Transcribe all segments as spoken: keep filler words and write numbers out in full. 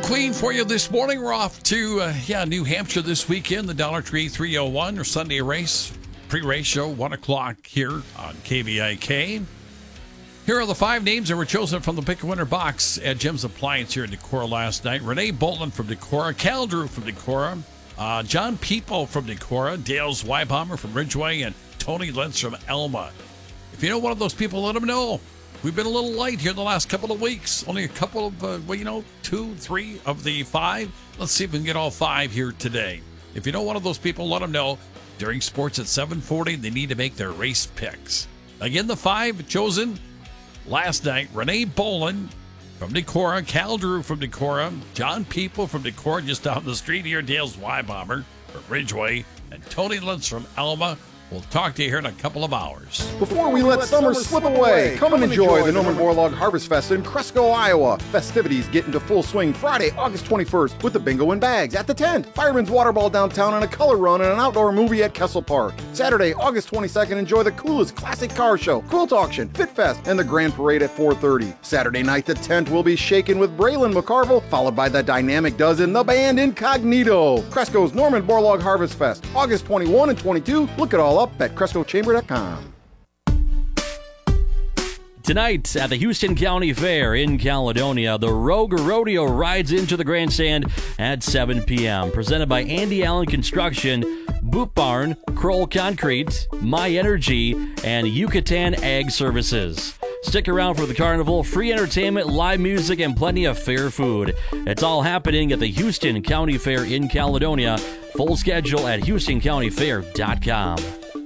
Clean for you this morning. We're off to, uh, yeah, New Hampshire this weekend. The Dollar Tree three oh one, or Sunday race, pre-race show, one o'clock here on K V I K. Here are the five names that were chosen from the Pick a Winner box at Jim's Appliance here in Decorah last night. Renee Bolton from Decorah, Cal Drew from Decorah, uh, John People from Decorah, Dale Zweibaummer from Ridgeway, and Tony Lentz from Elma. If you know one of those people, let them know. We've been a little light here the last couple of weeks. Only a couple of, uh, well, you know, two, three of the five. Let's see if we can get all five here today. If you know one of those people, let them know. During sports at seven forty, they need to make their race picks. Again, the five chosen last night: Renee Bolin from Decorah, Cal Drew from Decorah, John People from Decorah, just down the street here, Dale Zweibaummer from Ridgeway, and Tony Lentz from Elma. We'll talk to you here in a couple of hours. Before we let summer slip away, come and enjoy the Norman Borlaug Harvest Fest in Cresco, Iowa. Festivities get into full swing Friday, August twenty-first with the bingo and bags at the tent, Fireman's Water Ball downtown, and a color run and an outdoor movie at Kessel Park. Saturday, August twenty-second, enjoy the coolest classic car show, quilt auction, Fit Fest, and the Grand Parade at four thirty. Saturday night, the tent will be shaken with Braylon McCarville, followed by the Dynamic Dozen, the band Incognito. Cresco's Norman Borlaug Harvest Fest, August twenty-first and twenty-second. Look it all up at Cresco Chamber dot com. Tonight at the Houston County Fair in Caledonia, the Rogue Rodeo rides into the grandstand at seven p.m. Presented by Andy Allen Construction, Boot Barn, Kroll Concrete, My Energy, and Yucatan Ag Services. Stick around for the carnival, free entertainment, live music, and plenty of fair food. It's all happening at the Houston County Fair in Caledonia. Full schedule at houston county fair dot com.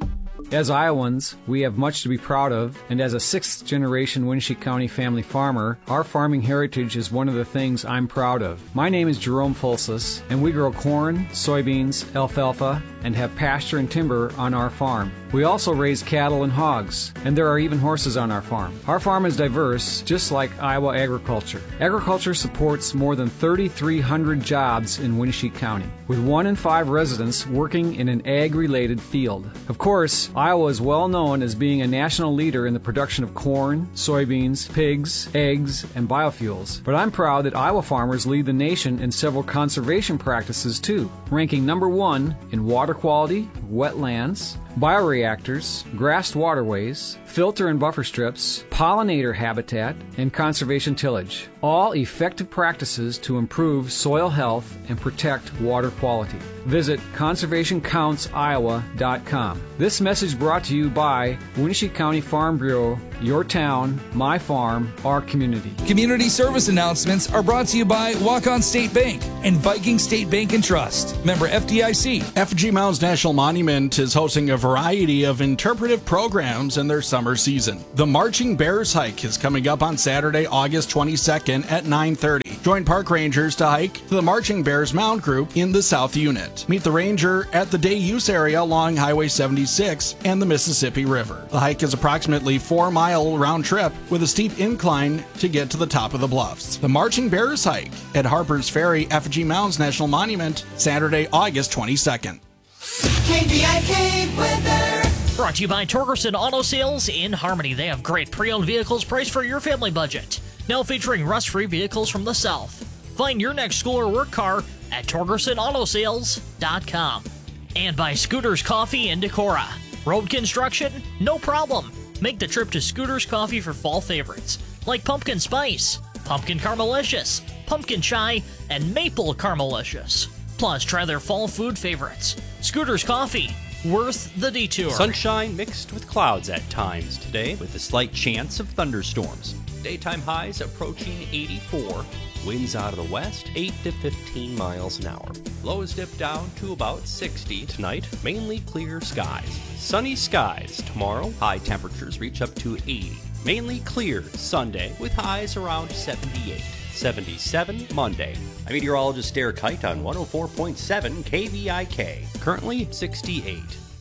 As Iowans, we have much to be proud of, and as a sixth-generation Winnebago County family farmer, our farming heritage is one of the things I'm proud of. My name is Jerome Fulsus, and we grow corn, soybeans, alfalfa, and have pasture and timber on our farm. We also raise cattle and hogs, and there are even horses on our farm. Our farm is diverse, just like Iowa agriculture. Agriculture supports more than thirty-three hundred jobs in Winnebago County, with one in five residents working in an ag-related field. Of course, Iowa is well known as being a national leader in the production of corn, soybeans, pigs, eggs, and biofuels. But I'm proud that Iowa farmers lead the nation in several conservation practices too, ranking number one in water quality, wetlands, bioreactors, grassed waterways, filter and buffer strips, pollinator habitat, and conservation tillage. All effective practices to improve soil health and protect water quality. Visit conservation counts iowa dot com. This message brought to you by Winnebago County Farm Bureau, your town, my farm, our community. Community service announcements are brought to you by Walk-On State Bank and Viking State Bank and Trust. Member F D I C. Effigy Mounds National Monument is hosting a variety of interpretive programs in their summer season. The Marching Bears Hike is coming up on Saturday, August twenty-second at nine thirty. Join park rangers to hike to the Marching Bears Mound Group in the South Unit. Meet the ranger at the day use area along Highway seventy-six and the Mississippi River. The hike is approximately four mile round trip with a steep incline to get to the top of the bluffs. The Marching Bears Hike at Harper's Ferry Effigy Mounds National Monument, Saturday, August twenty-second. K V I K weather. Brought to you by Torgerson Auto Sales in Harmony. They have great pre-owned vehicles priced for your family budget. Now featuring rust-free vehicles from the South. Find your next school or work car at Torgerson Auto Sales dot com. And by Scooters Coffee in Decorah. Road construction? No problem. Make the trip to Scooters Coffee for fall favorites like Pumpkin Spice, Pumpkin Caramelicious, Pumpkin Chai, and Maple Caramelicious. Plus, try their fall food favorites. Scooters Coffee, worth the detour. Sunshine mixed with clouds at times today, with a slight chance of thunderstorms. Daytime highs approaching eighty-four. Winds out of the west, eight to fifteen miles an hour. Lows dip down to about sixty tonight, mainly clear skies. Sunny skies tomorrow, high temperatures reach up to eighty. Mainly clear Sunday, with highs around seventy-eight. seventy-seven Monday. I'm meteorologist Derek Kite on one oh four point seven K V I K. Currently sixty-eight.